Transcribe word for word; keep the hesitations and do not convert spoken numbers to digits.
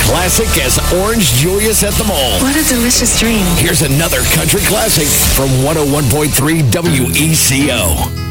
classic as Orange Julius at the Mall. What a delicious dream. Here's another country classic from one oh one point three W E C O.